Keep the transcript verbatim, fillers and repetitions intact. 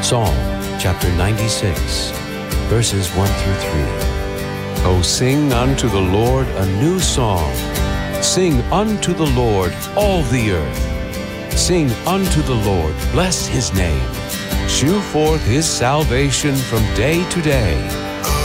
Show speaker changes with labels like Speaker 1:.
Speaker 1: Psalm chapter ninety-six, verses one through three. O sing unto the Lord a new song. Sing unto the Lord, all the earth. Sing unto the Lord, bless his name. Shew forth his salvation from day to day.